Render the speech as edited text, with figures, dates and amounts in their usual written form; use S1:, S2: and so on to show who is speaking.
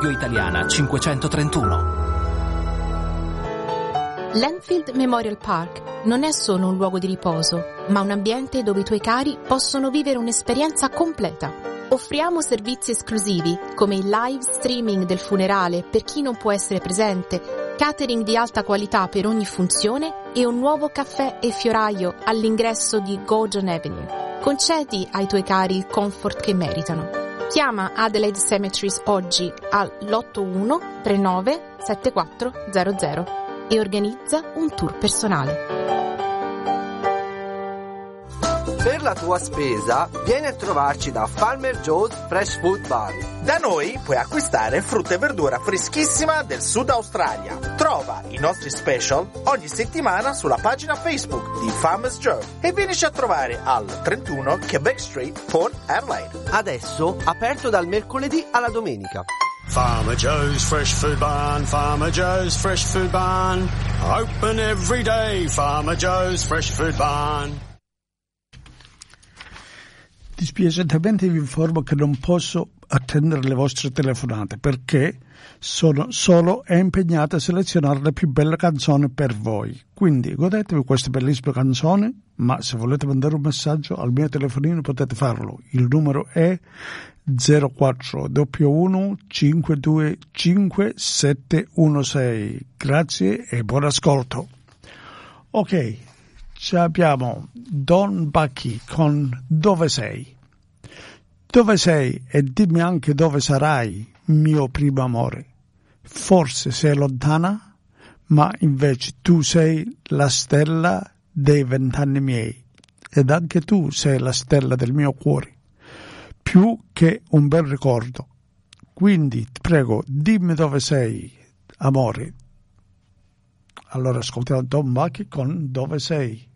S1: Reggio Italiana 531.
S2: L'Enfield Memorial Park non è solo un luogo di riposo, ma un ambiente dove i tuoi cari possono vivere un'esperienza completa. Offriamo servizi esclusivi come il live streaming del funerale per chi non può essere presente, catering di alta qualità per ogni funzione e un nuovo caffè e fioraio all'ingresso di Gordon Avenue. Concedi ai tuoi cari il comfort che meritano. Chiama Adelaide Cemeteries oggi all'81 39 7400 e organizza un tour personale.
S3: Per la tua spesa vieni a trovarci da Farmer Joe's Fresh Food Bar.
S4: Da noi puoi acquistare frutta e verdura freschissima del Sud Australia. Trova i nostri special ogni settimana sulla pagina Facebook di Farmer's Joe e vienici a trovare al 31 Quebec Street, Port Adelaide.
S3: Adesso aperto dal mercoledì alla domenica.
S5: Farmer Joe's Fresh Food Barn, Farmer Joe's Fresh Food Barn, open every day, Farmer Joe's Fresh Food Barn.
S6: Dispiacevolmente vi informo che non posso attendere le vostre telefonate perché sono solo impegnato a selezionare le più belle canzoni per voi. Quindi godetevi queste bellissime canzoni, ma se volete mandare un messaggio al mio telefonino potete farlo. Il numero è 0411 525 716. Grazie e buon ascolto. Ok, ci abbiamo Don Bucky con Dove sei? Dove sei e dimmi anche dove sarai, mio primo amore. Forse sei lontana, ma invece tu sei la stella dei 20 anni miei ed anche tu sei la stella del mio cuore, più che un bel ricordo. Quindi ti prego, dimmi dove sei, amore. Allora ascoltiamo Don Bucky con Dove sei.